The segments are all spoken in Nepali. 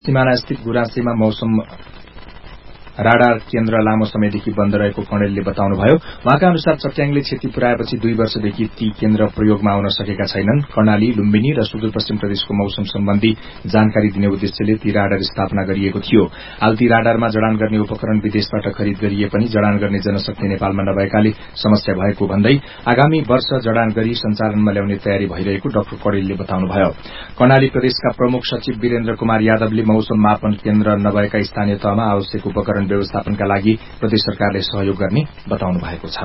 सिमानास्थित गुराँसीमा मौसम राडार केन्द्र लामो समयदेखि बन्द रहेको कणेलले बताउनुभयो। उहाँका अनुसार चट्याङले क्षति पुर्याएपछि 2 वर्षदेखि ती केन्द्र प्रयोगमा आउन सकेका छैनन्। कर्णाली, लुम्बिनी र सुदूरपश्चिम प्रदेशको मौसम सम्बन्धी जानकारी दिने उद्देश्यले ती राडार स्थापना गरिएको थियो। हाल ती राडारमा जडान गर्ने उपकरण विदेशबाट खरिद गरिए पनि जडान गर्ने जनशक्ति नेपालमा नभएकाले समस्या भएको भन्दै आगामी वर्ष जडान गरी सञ्चालनमा ल्याउने तयारी भइरहेको डाक्टर कणेलले बताउनुभयो। कर्णाली प्रदेशका प्रमुख सचिव वीरेन्द्र कुमार यादवले मौसम मापन केन्द्र नभएका स्थानीय तहमा आवश्यक उपकरण व्यवस्थापनका लागि प्रदेश सरकारले सहयोग गर्ने बताउनु भएको छ।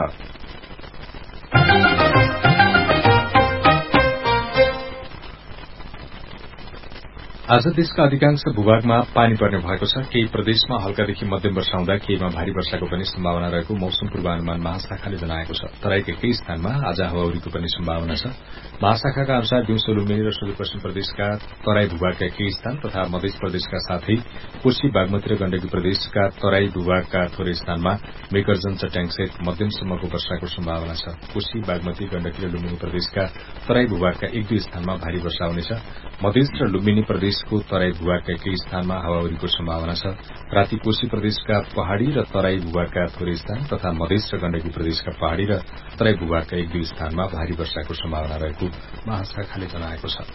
आज देशका अधिकांश भूभागमा पानी पर्ने भएको छ। केही प्रदेशमा हल्कादेखि मध्यम वर्षा हुँदा केहीमा भारी वर्षाको पनि सम्भावना रहेको मौसम पूर्वानुमान महाशाखाले जनाएको छ। तराईका केही स्थानमा आज हावाहुरीको पनि सम्भावना छ। महाशाखाका अनुसार दिउँसो लुम्बिनी र सुदूरपश्चिम प्रदेशका तराई भूभागका केही स्थान तथा मध्य प्रदेशका साथै कोशी, बागमती र गण्डकी प्रदेशका तराई भूभागका थोरै स्थानमा मेघगर्जन, चट्याङसहित मध्यमसम्मको वर्षाको सम्भावना छ। कोशी, बागमती, गण्डकी र लुम्बिनी प्रदेशका तराई भूभागका 1-2 स्थानमा भारी वर्षा हुनेछ। मध्य र लुम्बिनी प्रदेशको तराई भूभागका केही स्थानमा हावाहुरीको सम्भावना छ। राति कोशी प्रदेशका पहाड़ी र तराई भूभागका थोरै स्थान तथा मध्य र गण्डकी प्रदेशका पहाड़ी र तराई भूभागका 1-2 स्थानमा भारी वर्षाको सम्भावना रहेको महाशाखाले जनाएको छ।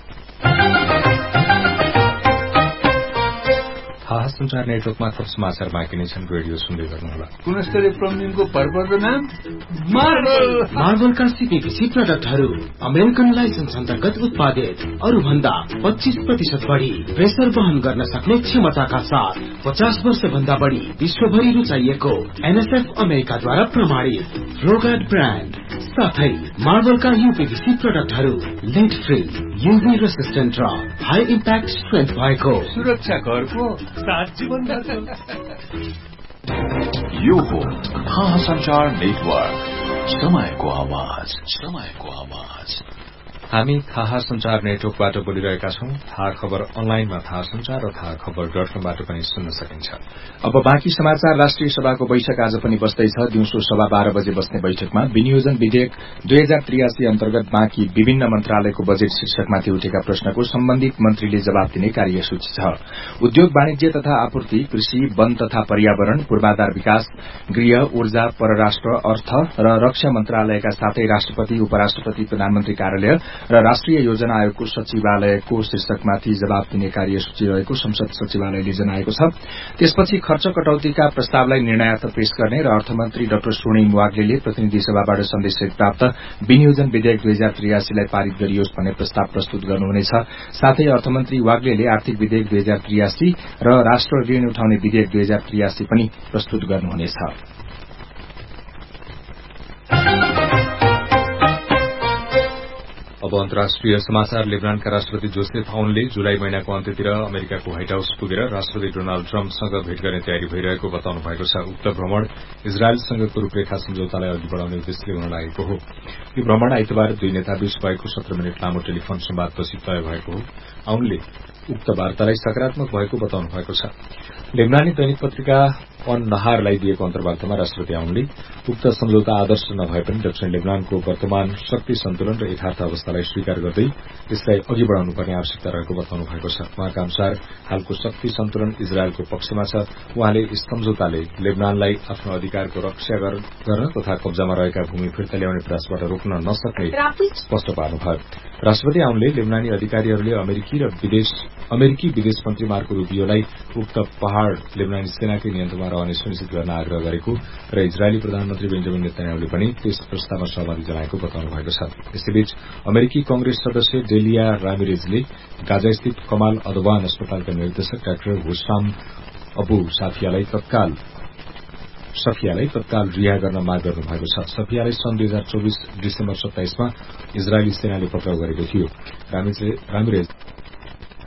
थाहा संचार नेटवर्कमा थप समाचार बाँकी नै छन्। रेडियो सुन्दै गर्नुहोला। गुणस्तरीय प्लम्बिङको भरपर्दो नाम मार्बलका सीपीवीसी प्रडक्टहरू अमेरिकन लाइसेन्स अन्तर्गत उत्पादित, अरू भन्दा 25% बढ़ी प्रेसर वहन गर्न सक्ने क्षमताका साथ 50 वर्ष भन्दा बढ़ी विश्वभरि रुचाइएको एनएसएफ अमेरिकाद्वारा प्रमाणित रोगार्ड ब्रान्ड साथै मार्बलका यूपीवीसी प्रडक्टहरू लेड फ्री, यूभी रेसिस्टेन्ट र हाई इम्प्याक्ट स्ट्रेन्थ भएको सुरक्षा घरको यो हो थाहा संचार नेटवर्क, समयको आवाज, समयको आवाज। हामी थाहा संचार नेटवर्कबाट बोलिरहेका छौं। थाहा खबर अनलाइनमा थाहा संचार र थाहा खबर.com-बाट पनि सुन्न सकिन्छ। अब बाँकी समाचार। राष्ट्रिय सभाको बैठक आज पनि बस्दैछ। दिउँसो 12:15 बजे बस्ने बैठकमा विनियोजन विधेयक 2083 अन्तर्गत बाँकी विभिन्न मन्त्रालयको बजेट शीर्षकमाथि उठेका प्रश्नको सम्बन्धित मन्त्रीले जवाब दिने कार्यसूची छ। उद्योग, वाणिज्य तथा आपूर्ति, कृषि, वन तथा पर्यावरण, पूर्वाधार विकास, गृह, ऊर्जा, परराष्ट्र, अर्थ र रक्षा मन्त्रालयका साथै राष्ट्रपति, उपराष्ट्रपति, प्रधानमन्त्री कार्यालय र राष्ट्रिय योजना आयोगको सचिवालयको शीर्षकमाथि जवाब दिने कार्यसूची रहेको संसद सचिवालयले जनाएको छ। त्यसपछि खर्च कटौतीका प्रस्तावलाई निर्णयार्थ पेश गर्ने र अर्थमन्त्री डाक्टर स्वर्णिम वाग्लेले प्रतिनिधि सभाबाट सन्देशसहित प्राप्त विनियोजन विधेयक 2083 लाई पारित गरियोस् भन्ने प्रस्ताव प्रस्तुत गर्नुहुनेछ। साथै अर्थमन्त्री वाग्लेले आर्थिक विधेयक 2083 र राष्ट्र ऋण उठाउने विधेयक 2083 पनि प्रस्तुत गर्नुहुनेछ। अब अन्तर्राष्ट्रिय समाचार। लेबनानका राष्ट्रपति जोसेफ आउनले जुलाई महिनाको अन्त्यतिर अमेरिकाको व्हाइट हाउस पुगेर राष्ट्रपति डोनाल्ड ट्रम्पसँग भेट गर्ने तयारी भइरहेको बताउनु भएको छ। उक्त भ्रमण इजरायलसँगको रूपरेखा सम्झौतालाई अघि बढ़ाउने उद्देश्यले हुन लागेको हो। यो भ्रमण आइतबार 2 नेताबीच भएको 17 मिनट लामो टेलिफोन संवादपछि तय भएको हो। आउनले उक्त वार्तालाई सकारात्मक भएको बताउनु भएको छ। लेबनानी दैनिक पत्रिका अन नहारलाई दिएको अन्तर्वार्तामा राष्ट्रपति आउनले उक्त सम्झौता आदर्श नभए पनि दक्षिण लेबनानको वर्तमान शक्ति सन्तुलन र यथार्थ अवस्थालाई स्वीकार गर्दै यसलाई अघि बढ़ाउनुपर्ने आवश्यकता रहेको बताउनु भएको छ। उहाँका अनुसार हालको शक्ति सन्तुलन इजरायलको पक्षमा छ। उहाँले यस सम्झौताले लेबनानलाई आफ्नो अधिकारको रक्षा गर्न तथा कब्जामा रहेका भूमि फिर्ता ल्याउने प्रयासबाट रोक्न नसक्ने स्पष्ट पार्नुभयो। राष्ट्रपति आउनले लेबनानी अधिकारीहरूले अमेरिकी विदेश मन्त्री मार्को रूबियोलाई उक्त पहाड़ लेबनानी सेनाकै नियन्त्रणमा रहने सुनिश्चित गर्न आग्रह गरेको र इजरायली प्रधानमन्त्री बेन्जामिन नेतन्याहुले पनि त्यस प्रस्तावमा सहमति जनाएको बताउनु भएको छ। यसैबीच अमेरिकी कांग्रेस सदस्य डेलिया रामिरेजले गाजास्थित कमाल अदवान अस्पतालका निर्देशक डाक्टर हुसाम अबु सफियालाई तत्काल रिहा गर्न माग गर्नु भएको छ। सफियालाई सन् 2024 डिसेम्बर 27 मा इजरायली सेनाले पक्राउ गरेको थियो। रामिरेज